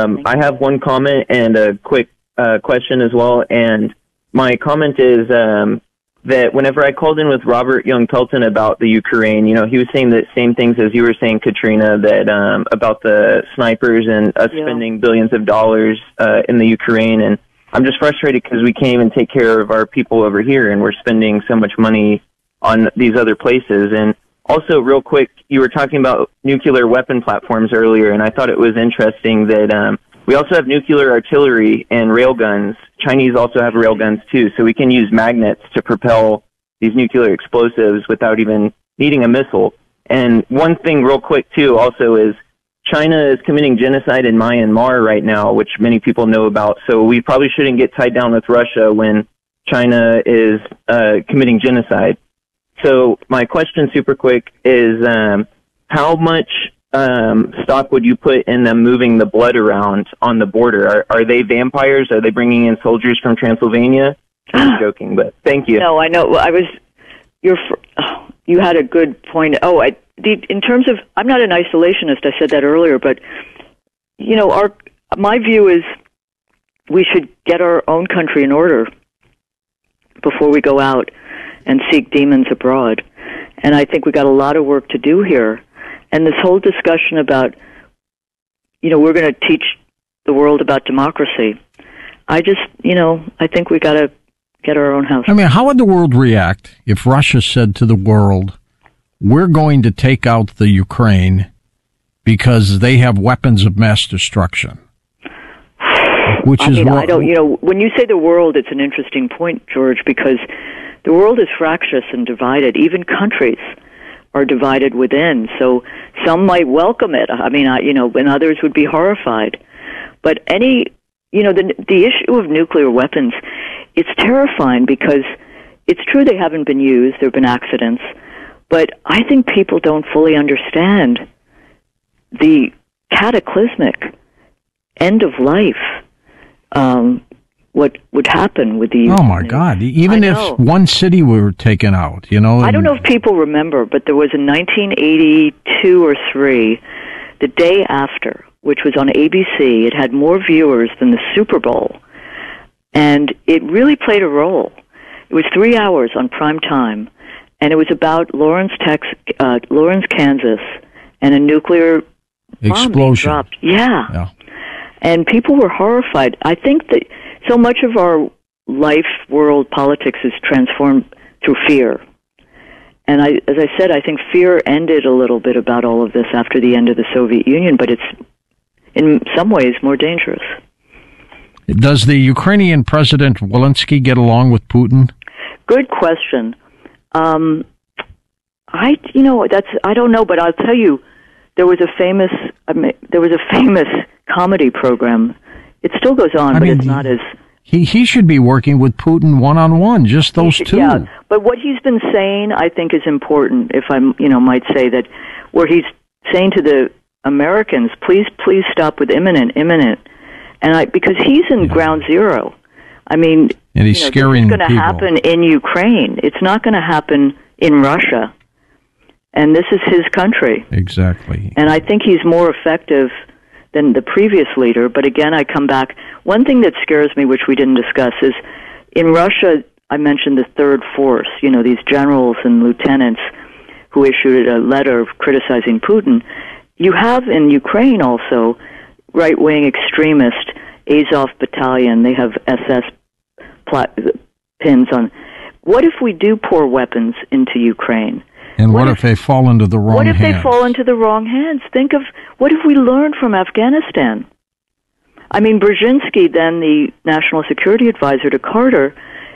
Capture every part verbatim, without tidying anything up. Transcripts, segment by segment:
Um, I have one comment and a quick uh, question as well. And my comment is um, that whenever I called in with Robert Young Pelton about the Ukraine, you know, he was saying the same things as you were saying, Katrina, that um, about the snipers and us yeah. spending billions of dollars uh, in the Ukraine. And I'm just frustrated because we can't even take care of our people over here, and we're spending so much money on these other places. And also, real quick, you were talking about nuclear weapon platforms earlier, and I thought it was interesting that um, we also have nuclear artillery and railguns. Chinese also have railguns, too, so we can use magnets to propel these nuclear explosives without even needing a missile. And one thing real quick, too, also is China is committing genocide in Myanmar right now, which many people know about, so we probably shouldn't get tied down with Russia when China is uh, committing genocide. So my question super quick is um, how much um, stock would you put in them moving the blood around on the border? Are, are they vampires? Are they bringing in soldiers from Transylvania? I'm joking, but thank you. No, I know. I was, you're, oh, you had a good point. Oh, I, the, in terms of, I'm not an isolationist, I said that earlier, but, you know, our, my view is we should get our own country in order before we go out and seek demons abroad. And I think we got a lot of work to do here. And this whole discussion about, you know, we're going to teach the world about democracy. I just, you know, I think we got to get our own house. I mean, how would the world react if Russia said to the world, we're going to take out the Ukraine because they have weapons of mass destruction? Which I is mean, what, I don't, you know, when you say the world, it's an interesting point, George, because the world is fractious and divided. Even countries are divided within. So some might welcome it. I mean, I, you know, and others would be horrified. But any, you know, the the issue of nuclear weapons, it's terrifying because it's true they haven't been used. There have been accidents. But I think people don't fully understand the cataclysmic end of life. Um, what would happen with the... Oh, my God. Even if one city were taken out, you know... I don't know if people remember, but there was in nineteen eighty-two or three, the day after, which was on A B C. It had more viewers than the Super Bowl, and it really played a role. It was three hours on prime time, and it was about Lawrence, Tex, uh, Lawrence, Kansas, and a nuclear explosion. Bomb dropped. Yeah. yeah. And people were horrified. I think that so much of our life, world, politics is transformed through fear. And I, as I said, I think fear ended a little bit about all of this after the end of the Soviet Union, but it's in some ways more dangerous. Does the Ukrainian President Zelensky get along with Putin? Good question. Um, I, you know, that's I don't know, but I'll tell you, there was a famous, I mean, there was a famous comedy program. It still goes on, I but mean, it's not as... He he should be working with Putin one-on-one, just those should, two. Yeah, but what he's been saying, I think, is important, if I you know, might say that, where he's saying to the Americans, please, please stop with imminent, imminent, and I because he's in yeah. ground zero. I mean, and he's you know, scaring this is going to people. happen in Ukraine. It's not going to happen in Russia, and this is his country. Exactly. And I think he's more effective than the previous leader. But again, I come back. One thing that scares me, which we didn't discuss, is in Russia, I mentioned the third force, you know, these generals and lieutenants who issued a letter criticizing Putin. You have in Ukraine also right-wing extremist Azov battalion. They have S S plat- pins on. What if we do pour weapons into Ukraine? And what, what if, if they fall into the wrong hands? What if hands? they fall into the wrong hands? Think of, what if we learned from Afghanistan? I mean, Brzezinski, then the national security advisor to Carter,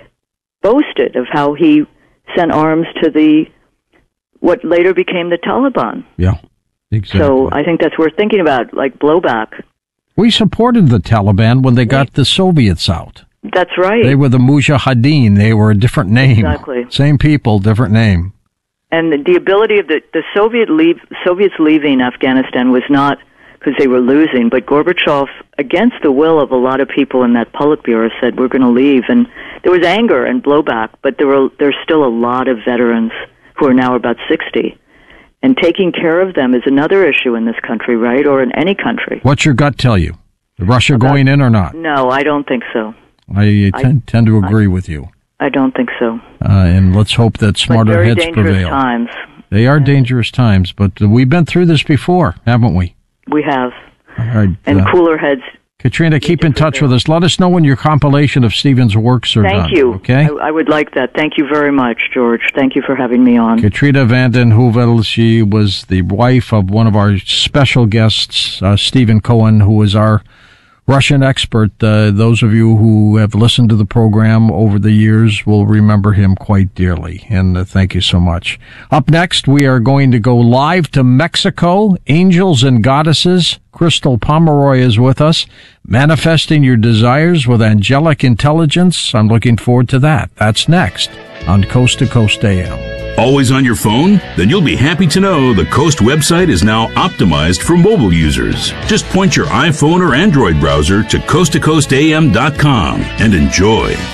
boasted of how he sent arms to the, what later became the Taliban. Yeah, exactly. So I think that's worth thinking about, like blowback. We supported the Taliban when they got the Soviets out. That's right. They were the Mujahideen. They were a different name. Exactly. Same people, different name. And the, the ability of the, the Soviet leave, Soviets leaving Afghanistan was not because they were losing, but Gorbachev, against the will of a lot of people in that Politburo, said, we're going to leave. And there was anger and blowback, but there were there's still a lot of veterans who are now about sixty. And taking care of them is another issue in this country, right, or in any country. What's your gut tell you? Russia about, going in or not? No, I don't think so. I tend, I, tend to agree I, with you. I don't think so. Uh, and let's hope that smarter but very heads dangerous prevail. Times. They are dangerous times, but we've been through this before, haven't we? We have. All right, and uh, cooler heads. Katrina, keep in touch with us. Let us know when your compilation of Stephen's works are Thank done. Thank you. Okay? I, I would like that. Thank you very much, George. Thank you for having me on. Katrina Vanden Heuvel, she was the wife of one of our special guests, uh, Stephen Cohen, who was our Russian expert. Uh, those of you who have listened to the program over the years will remember him quite dearly, and uh, thank you so much. Up next, we are going to go live to Mexico. Angels and Goddesses. Crystal Pomeroy is with us, manifesting your desires with angelic intelligence. I'm looking forward to that. That's next on Coast to Coast A M. Always on your phone? Then you'll be happy to know the Coast website is now optimized for mobile users. Just point your iPhone or Android browser to coast to coast a m dot com and enjoy.